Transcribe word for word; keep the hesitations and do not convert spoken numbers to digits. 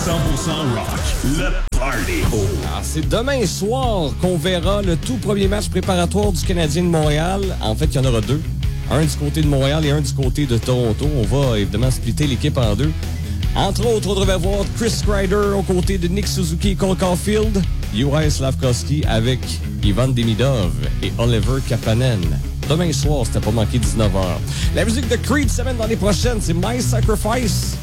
cent pour cent rock, le Party Hole. Alors, c'est demain soir qu'on verra le tout premier match préparatoire du Canadien de Montréal. En fait, il y en aura deux. Un du côté de Montréal et un du côté de Toronto. On va évidemment splitter l'équipe en deux. Entre autres, on devrait voir Chris Kreider aux côtés de Nick Suzuki et Cole Caulfield, Juraj Slafkovský avec Ivan Demidov et Oliver Kapanen. Demain soir, c'était pas manqué dix-neuf heures. La musique de Creed semaine dans les prochaines, c'est My Sacrifice.